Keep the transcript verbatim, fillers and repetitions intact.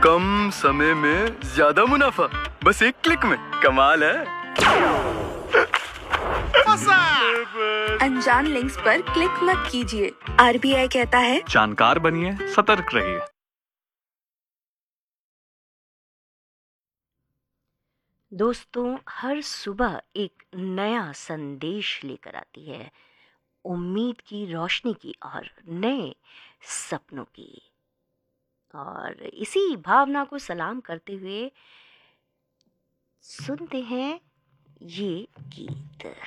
कम समय में ज्यादा मुनाफा, बस एक क्लिक में। कमाल है। अनजान लिंक्स पर क्लिक मत कीजिए। आरबीआई कहता है जानकार बनिए, सतर्क रहिए। दोस्तों, हर सुबह एक नया संदेश लेकर आती है, उम्मीद की रोशनी की और नए सपनों की। और इसी भावना को सलाम करते हुए सुनते हैं ये गीत।